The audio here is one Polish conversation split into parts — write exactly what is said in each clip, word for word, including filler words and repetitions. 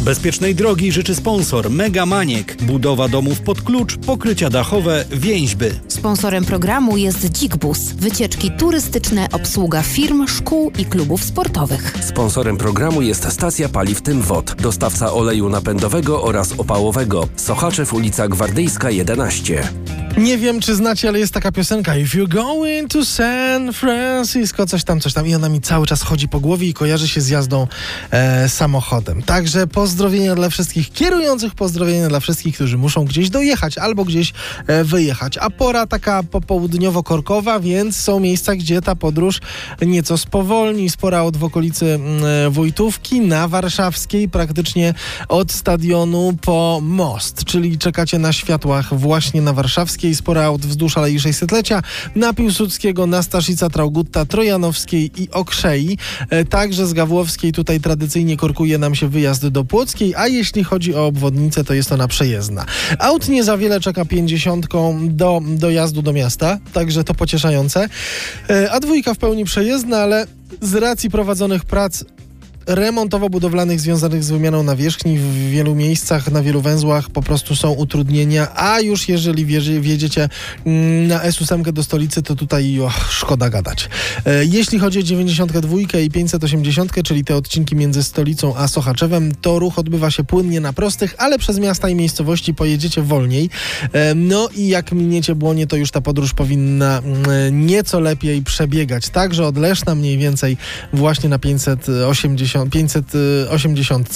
Bezpiecznej drogi życzy sponsor Mega Maniek. Budowa domów pod klucz, pokrycia dachowe, więźby. Sponsorem programu jest Dzigbus. Wycieczki turystyczne, obsługa firm, szkół i klubów sportowych. Sponsorem programu jest stacja paliw Tym Wod. Dostawca oleju napędowego oraz opałowego. Sochaczew, ulica Gwardyjska jedenaście. Nie wiem, czy znacie, ale jest taka piosenka If you're going to San Francisco, coś tam, coś tam. I ona mi cały czas chodzi po głowie i kojarzy się z jazdą e, samochodem. Także pozdrowienia dla wszystkich kierujących, pozdrowienia dla wszystkich, którzy muszą gdzieś dojechać albo gdzieś e, wyjechać. A pora taka popołudniowo-korkowa, więc są miejsca, gdzie ta podróż nieco spowolni. Spora od w okolicy e, Wojtówki na Warszawskiej, praktycznie od stadionu po most. Czyli czekacie na światłach właśnie na Warszawskiej. Spora aut wzdłuż Alei sześćsetlecia, na Piłsudskiego, na Staszica, Traugutta, Trojanowskiej i Okrzei. E, także z Gawłowskiej tutaj tradycyjnie korkuje nam się wyjazd do Płockiej, a jeśli chodzi o obwodnicę, to jest ona przejezdna. Aut nie za wiele czeka pięćdziesiątką do dojazdu do miasta, także to pocieszające. E, a dwójka w pełni przejezdna, ale z racji prowadzonych prac remontowo-budowlanych związanych z wymianą nawierzchni w wielu miejscach, na wielu węzłach po prostu są utrudnienia, a już jeżeli wjedzie, wjedziecie na S osiem do stolicy, to tutaj oh, szkoda gadać. E, jeśli chodzi o dziewięćdziesiąt dwa i pięćset osiemdziesiąt, czyli te odcinki między stolicą a Sochaczewem, to ruch odbywa się płynnie na prostych, ale przez miasta i miejscowości pojedziecie wolniej. E, no i jak miniecie Błonie, to już ta podróż powinna e, nieco lepiej przebiegać. Także od Leszna mniej więcej właśnie na pięćset osiemdziesiąt pięćset osiemdziesiąt.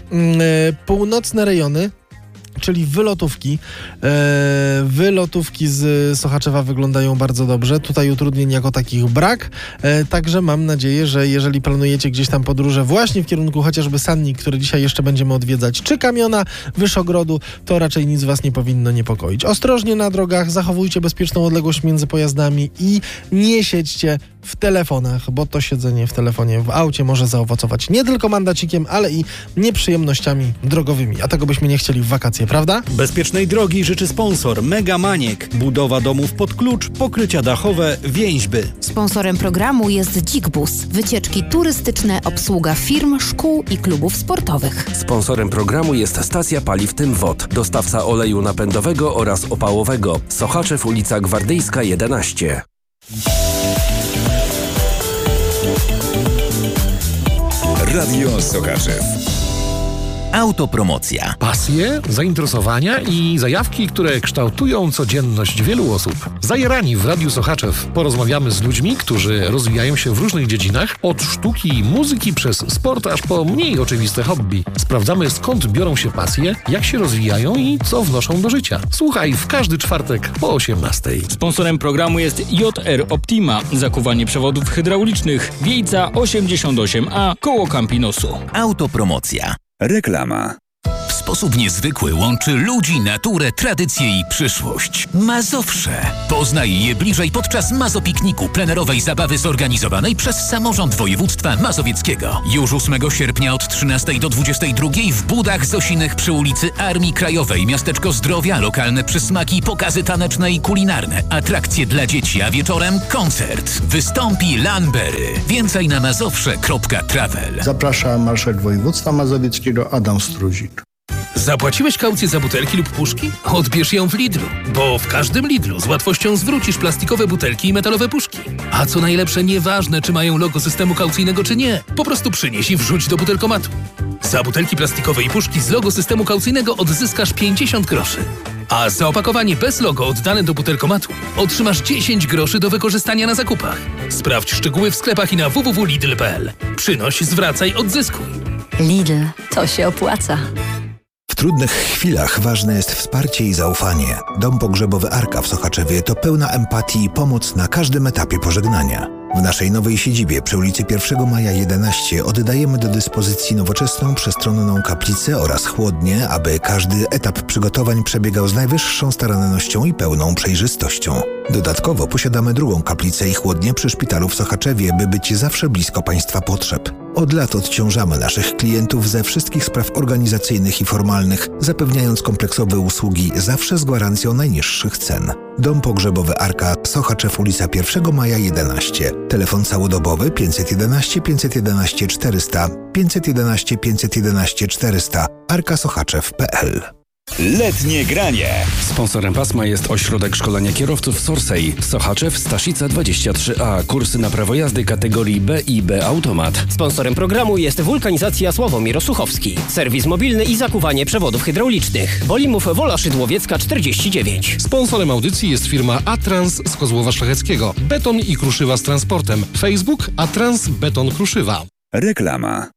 Północne rejony, czyli wylotówki. E, wylotówki z Sochaczewa wyglądają bardzo dobrze. Tutaj utrudnień jako takich brak. E, także mam nadzieję, że jeżeli planujecie gdzieś tam podróże właśnie w kierunku chociażby Sannik, który dzisiaj jeszcze będziemy odwiedzać, czy Kamiona, Wyszogrodu, to raczej nic was nie powinno niepokoić. Ostrożnie na drogach, zachowujcie bezpieczną odległość między pojazdami i nie siedźcie w telefonach, bo to siedzenie w telefonie w aucie może zaowocować nie tylko mandacikiem, ale i nieprzyjemnościami drogowymi. A tego byśmy nie chcieli w wakacje, prawda? Bezpiecznej drogi życzy sponsor Mega Maniek. Budowa domów pod klucz, pokrycia dachowe, więźby. Sponsorem programu jest Dzigbus. Wycieczki turystyczne, obsługa firm, szkół i klubów sportowych. Sponsorem programu jest stacja paliw Tym Wod. Dostawca oleju napędowego oraz opałowego. Sochaczew, ulica Gwardyjska jedenaście. Radio Sochaczew. Autopromocja. Pasje, zainteresowania i zajawki, które kształtują codzienność wielu osób. Zajarani w Radiu Sochaczew porozmawiamy z ludźmi, którzy rozwijają się w różnych dziedzinach, od sztuki i muzyki przez sport aż po mniej oczywiste hobby. Sprawdzamy, skąd biorą się pasje, jak się rozwijają i co wnoszą do życia. Słuchaj w każdy czwartek po osiemnastej. Sponsorem programu jest J R Optima. Zakuwanie przewodów hydraulicznych. Wiejca osiemdziesiąt osiem A koło Campinosu. Autopromocja. Reklama. W sposób niezwykły łączy ludzi, naturę, tradycję i przyszłość. Mazowsze. Poznaj je bliżej podczas Mazopikniku, plenerowej zabawy zorganizowanej przez Samorząd Województwa Mazowieckiego. Już ósmego sierpnia od trzynastej do dwudziestej drugiej w Budach Zosinych przy ulicy Armii Krajowej. Miasteczko zdrowia, lokalne przysmaki, pokazy taneczne i kulinarne. Atrakcje dla dzieci, a wieczorem koncert. Wystąpi Lanbery. Więcej na mazowsze kropka travel. Zaprasza marszałek województwa mazowieckiego Adam Struzik. Zapłaciłeś kaucję za butelki lub puszki? Odbierz ją w Lidlu, bo w każdym Lidlu z łatwością zwrócisz plastikowe butelki i metalowe puszki. A co najlepsze, nieważne czy mają logo systemu kaucyjnego czy nie, po prostu przynieś i wrzuć do butelkomatu. Za butelki plastikowe i puszki z logo systemu kaucyjnego odzyskasz pięćdziesiąt groszy. A za opakowanie bez logo oddane do butelkomatu otrzymasz dziesięć groszy do wykorzystania na zakupach. Sprawdź szczegóły w sklepach i na w w w kropka lidl kropka p l. Przynoś, zwracaj, odzyskuj. Lidl, to się opłaca. W trudnych chwilach ważne jest wsparcie i zaufanie. Dom pogrzebowy Arka w Sochaczewie to pełna empatii i pomoc na każdym etapie pożegnania. W naszej nowej siedzibie przy ulicy pierwszego maja jedenaście oddajemy do dyspozycji nowoczesną, przestronną kaplicę oraz chłodnię, aby każdy etap przygotowań przebiegał z najwyższą starannością i pełną przejrzystością. Dodatkowo posiadamy drugą kaplicę i chłodnię przy szpitalu w Sochaczewie, by być zawsze blisko Państwa potrzeb. Od lat odciążamy naszych klientów ze wszystkich spraw organizacyjnych i formalnych, zapewniając kompleksowe usługi zawsze z gwarancją najniższych cen. Dom pogrzebowy Arka, Sochaczew, ulica pierwszego Maja jedenaście. Telefon całodobowy pięćset jedenaście pięćset jedenaście czterysta, pięćset jedenaście pięćset jedenaście czterysta, arka sochaczew kropka p l. Letnie granie. Sponsorem pasma jest Ośrodek Szkolenia Kierowców Sorsej. Sochaczew, Staszica dwadzieścia trzy A. Kursy na prawo jazdy kategorii B i B Automat. Sponsorem programu jest Wulkanizacja Sławomir Osuchowski. Serwis mobilny i zakuwanie przewodów hydraulicznych. Bolimów Wola Szydłowiecka czterdzieści dziewięć. Sponsorem audycji jest firma Atrans z Kozłowa Szlacheckiego. Beton i kruszywa z transportem. Facebook Atrans Beton Kruszywa. Reklama.